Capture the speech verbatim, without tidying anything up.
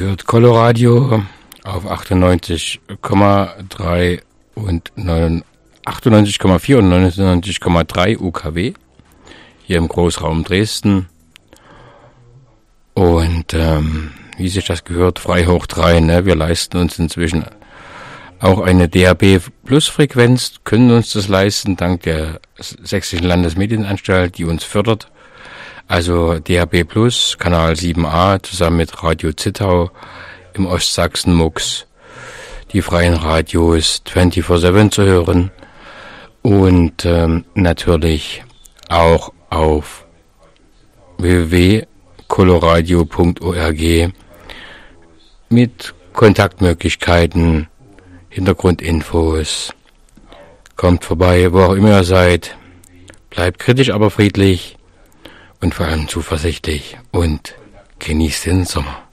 hört Coloradio auf achtundneunzig Komma drei und achtundneunzig Komma vier und neunundneunzig Komma drei U K W hier im Großraum Dresden. Und ähm, wie sich das gehört, frei hoch drei. Ne? Wir leisten uns inzwischen auch eine D A B Plus Frequenz, können uns das leisten, dank der Sächsischen Landesmedienanstalt, die uns fördert. Also D A B Plus, Kanal sieben a, zusammen mit Radio Zittau im Ostsachsen-Mux. Die freien Radios vierundzwanzig sieben zu hören. Und ähm, natürlich auch auf w w w punkt coloradio punkt org mit Kontaktmöglichkeiten, Hintergrundinfos. Kommt vorbei, wo auch immer ihr seid. Bleibt kritisch, aber friedlich und vor allem zuversichtlich und genießt den Sommer.